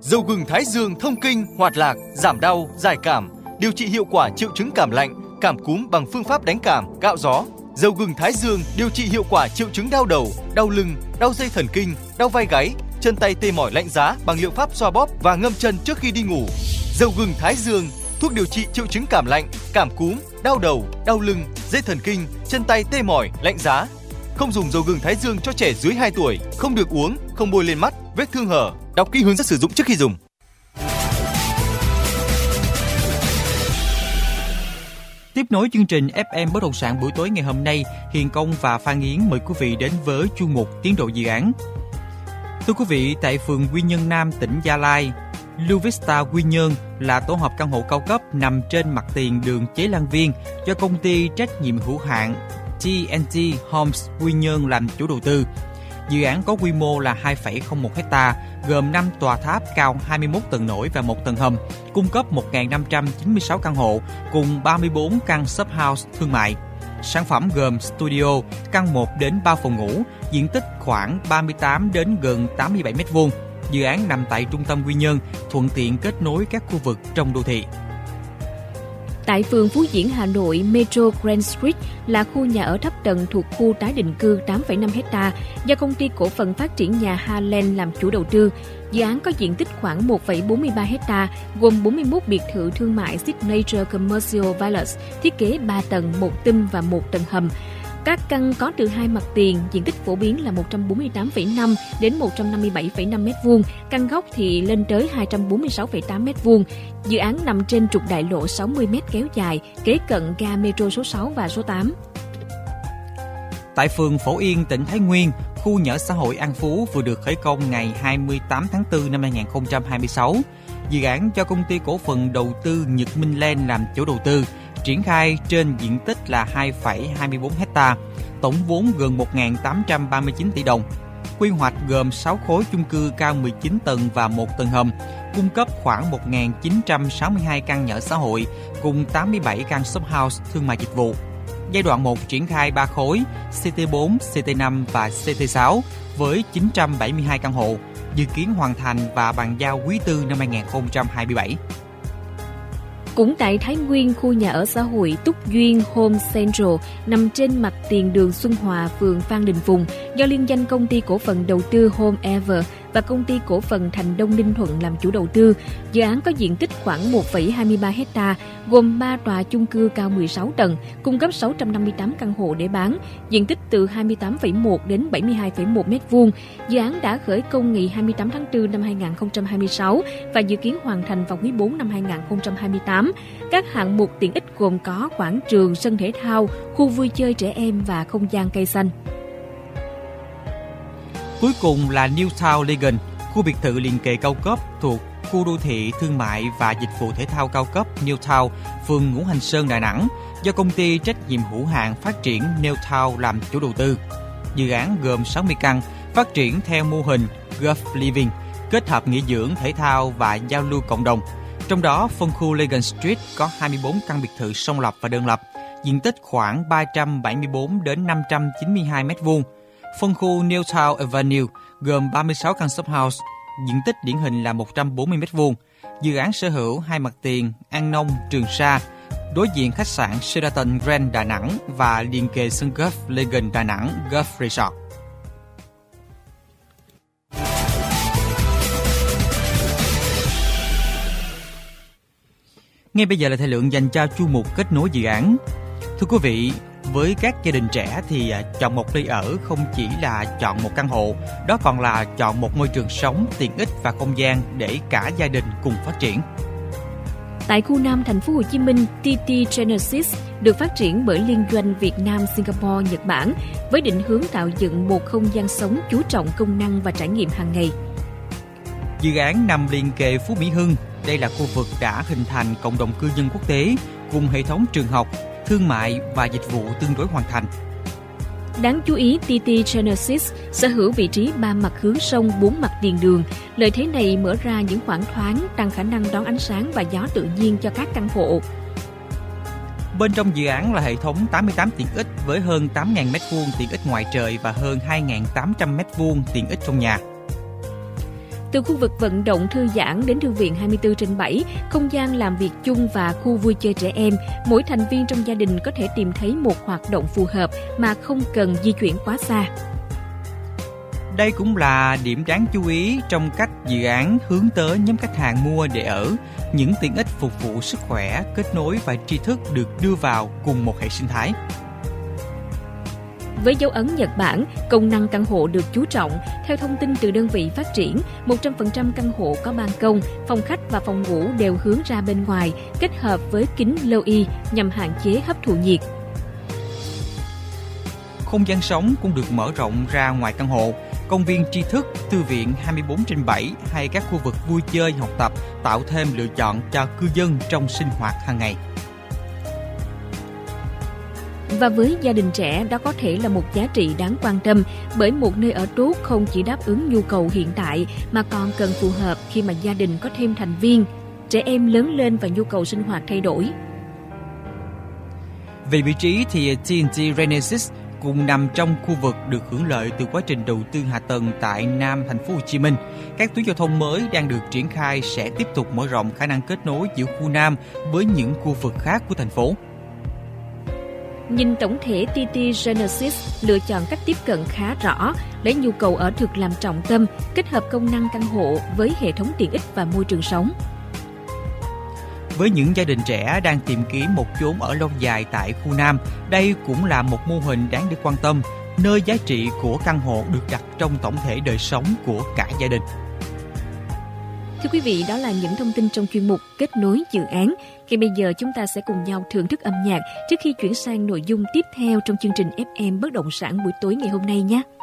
Dầu gừng Thái Dương thông kinh, hoạt lạc, giảm đau, giải cảm, điều trị hiệu quả triệu chứng cảm lạnh, cảm cúm bằng phương pháp đánh cảm, cạo gió. Dầu gừng Thái Dương điều trị hiệu quả triệu chứng đau đầu, đau lưng, đau dây thần kinh, đau vai gáy, chân tay tê mỏi lạnh giá bằng liệu pháp xoa bóp và ngâm chân trước khi đi ngủ. Dầu gừng Thái Dương, thuốc điều trị triệu chứng cảm lạnh, cảm cúm, đau đầu, đau lưng, dây thần kinh, chân tay tê mỏi, lạnh giá. Không dùng dầu gừng Thái Dương cho trẻ dưới 2 tuổi, không được uống, không bôi lên mắt, vết thương hở. Đọc kỹ hướng dẫn sử dụng trước khi dùng. Tiếp nối chương trình FM Bất động sản buổi tối ngày hôm nay, Hiền Công và Phan Yến mời quý vị đến với chuyên mục Tiến độ dự án. Thưa quý vị, tại phường Quy Nhơn Nam, tỉnh Gia Lai, Lưu Vista Quy Nhơn là tổ hợp căn hộ cao cấp nằm trên mặt tiền đường Chế Lan Viên do công ty trách nhiệm hữu hạn TNT Homes Quy Nhơn làm chủ đầu tư. Dự án có quy mô là 2,01 ha, gồm 5 tòa tháp cao 21 tầng nổi và 1 tầng hầm, cung cấp 1.596 căn hộ cùng 34 căn shophouse thương mại. Sản phẩm gồm studio, căn 1 đến 3 phòng ngủ, diện tích khoảng 38 đến gần 87 m2. Dự án nằm tại trung tâm Quy Nhơn, thuận tiện kết nối các khu vực trong đô thị. Tại phường Phú Diễn, Hà Nội, Metro Grand Street là khu nhà ở thấp tầng thuộc khu tái định cư 8,5 ha do công ty cổ phần phát triển nhà Haland làm chủ đầu tư. Dự án có diện tích khoảng 1,43 ha, gồm 41 biệt thự thương mại Signature Commercial Villas, thiết kế 3 tầng, 1 tum và 1 tầng hầm. Các căn có từ 2 mặt tiền, diện tích phổ biến là 148,5 đến 157,5 m2, căn góc thì lên tới 246,8 m2. Dự án nằm trên trục đại lộ 60 m kéo dài, kế cận ga metro số 6 và số 8. Tại phường Phổ Yên, tỉnh Thái Nguyên, khu nhà ở xã hội An Phú vừa được khởi công ngày 28 tháng 4 năm 2026. Dự án do công ty cổ phần đầu tư Nhật Minh Land làm chủ đầu tư, triển khai trên diện tích là 2,24 ha, tổng vốn gần 1.839 tỷ đồng. Quy hoạch gồm 6 khối chung cư cao 19 tầng và 1 tầng hầm, cung cấp khoảng 1.962 căn nhà ở xã hội cùng 87 căn shophouse thương mại dịch vụ. Giai đoạn 1 triển khai 3 khối CT4, CT5 và CT6 với 972 căn hộ, dự kiến hoàn thành và bàn giao quý tư năm 2027. Cũng tại Thái Nguyên, khu nhà ở xã hội Túc Duyên Home Central nằm trên mặt tiền đường Xuân Hòa, phường Phan Đình Phùng do liên danh công ty cổ phần đầu tư Home Ever và công ty cổ phần Thành Đông Ninh Thuận làm chủ đầu tư. Dự án có diện tích khoảng 1,23 ha, gồm 3 tòa chung cư cao 16 tầng, cung cấp 658 căn hộ để bán, diện tích từ 28,1 đến 72,1 m2. Dự án đã khởi công ngày 28 tháng 4 năm 2026 và dự kiến hoàn thành vào quý 4 năm 2028. Các hạng mục tiện ích gồm có quảng trường, sân thể thao, khu vui chơi trẻ em và không gian cây xanh. Cuối cùng là New Town Legend, khu biệt thự liền kề cao cấp thuộc khu đô thị thương mại và dịch vụ thể thao cao cấp New Town, phường Ngũ Hành Sơn, Đà Nẵng, do công ty trách nhiệm hữu hạn phát triển New Town làm chủ đầu tư. Dự án gồm 60 căn, phát triển theo mô hình Golf Living, kết hợp nghỉ dưỡng, thể thao và giao lưu cộng đồng. Trong đó, phân khu Legend Street có 24 căn biệt thự song lập và đơn lập, diện tích khoảng 374 đến 592 m2. Phân khu New Town Avenue gồm 36 căn shophouse, diện tích điển hình là 140 m2. Dự án sở hữu 2 mặt tiền An Nông, Trường Sa, đối diện khách sạn Sheraton Grand Đà Nẵng và liền kề sân golf Legend Đà Nẵng Golf Resort. Ngay bây giờ là thời lượng dành cho chuyên mục kết nối dự án. Thưa quý vị, với các gia đình trẻ thì chọn một nơi ở không chỉ là chọn một căn hộ, đó còn là chọn một môi trường sống, tiện ích và không gian để cả gia đình cùng phát triển. Tại khu Nam thành phố Hồ Chí Minh, TT Genesis được phát triển bởi liên doanh Việt Nam, Singapore, Nhật Bản với định hướng tạo dựng một không gian sống chú trọng công năng và trải nghiệm hàng ngày. Dự án nằm liền kề Phú Mỹ Hưng. Đây là khu vực đã hình thành cộng đồng cư dân quốc tế cùng hệ thống trường học, thương mại và dịch vụ tương đối hoàn thành. Đáng chú ý, TT Genesis sở hữu vị trí 3 mặt hướng sông, 4 mặt tiền đường. Lợi thế này mở ra những khoảng thoáng, tăng khả năng đón ánh sáng và gió tự nhiên cho các căn hộ. Bên trong dự án là hệ thống 88 tiện ích với hơn 8.000 m2 tiện ích ngoài trời và hơn 2.800 m2 tiện ích trong nhà. Từ khu vực vận động thư giãn đến thư viện 24/7, không gian làm việc chung và khu vui chơi trẻ em, mỗi thành viên trong gia đình có thể tìm thấy một hoạt động phù hợp mà không cần di chuyển quá xa. Đây cũng là điểm đáng chú ý trong các dự án hướng tới nhóm khách hàng mua để ở. Những tiện ích phục vụ sức khỏe, kết nối và tri thức được đưa vào cùng một hệ sinh thái. Với dấu ấn Nhật Bản, công năng căn hộ được chú trọng. Theo thông tin từ đơn vị phát triển, 100% căn hộ có ban công, phòng khách và phòng ngủ đều hướng ra bên ngoài, kết hợp với kính Low-E nhằm hạn chế hấp thụ nhiệt. Không gian sống cũng được mở rộng ra ngoài căn hộ. Công viên tri thức, thư viện 24/7 hay các khu vực vui chơi học tập tạo thêm lựa chọn cho cư dân trong sinh hoạt hàng ngày. Và với gia đình trẻ, đó có thể là một giá trị đáng quan tâm, bởi một nơi ở tốt không chỉ đáp ứng nhu cầu hiện tại mà còn cần phù hợp khi mà gia đình có thêm thành viên, trẻ em lớn lên và nhu cầu sinh hoạt thay đổi. Về vị trí thì TNT Renesis cũng nằm trong khu vực được hưởng lợi từ quá trình đầu tư hạ tầng tại Nam thành phố Hồ Chí Minh. Các tuyến giao thông mới đang được triển khai sẽ tiếp tục mở rộng khả năng kết nối giữa khu Nam với những khu vực khác của thành phố. Nhìn tổng thể, TNT Genesis lựa chọn cách tiếp cận khá rõ, lấy nhu cầu ở thực làm trọng tâm, kết hợp công năng căn hộ với hệ thống tiện ích và môi trường sống. Với những gia đình trẻ đang tìm kiếm một chốn ở lâu dài tại khu Nam, đây cũng là một mô hình đáng được quan tâm, nơi giá trị của căn hộ được đặt trong tổng thể đời sống của cả gia đình. Thưa quý vị, đó là những thông tin trong chuyên mục Kết nối dự án. Ngay bây giờ chúng ta sẽ cùng nhau thưởng thức âm nhạc trước khi chuyển sang nội dung tiếp theo trong chương trình FM Bất động sản buổi tối ngày hôm nay nhé.